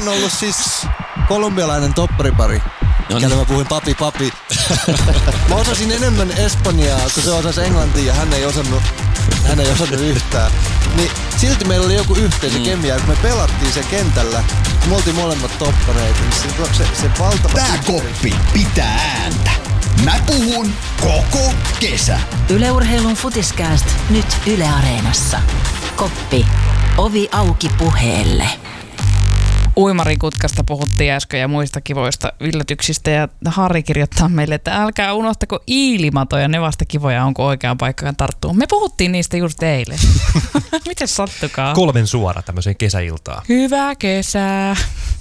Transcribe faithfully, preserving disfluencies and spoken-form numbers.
on ollut siis kolumbialainen topparipari. No niin. Mä puhuin papi papi. Mä osasin enemmän espanjaa, kun se osasi englantia ja hän ei osannut, hän ei osannut yhtään. Niin silti meillä oli joku yhteisö mm. kemia, kun me pelattiin se kentällä. Me oltiin molemmat toppareita, niin se, se, se valtava... Tää koppi pitää ääntä. Mä puhun koko kesä. Yle Urheilun Futiskääst nyt Yle Areenassa. Koppi. Ovi auki puheelle. Uimarikutkasta puhuttiin äsken ja muista kivoista yllätyksistä ja Harri kirjoittaa meille, että älkää unohtako iilimatoja, ne vasta kivoja, onko oikeaan paikkaan tarttuu. Me puhuttiin niistä just eilen. Miten sattukaa? Kolmen suora tämmöiseen kesäiltaan. Hyvää kesää.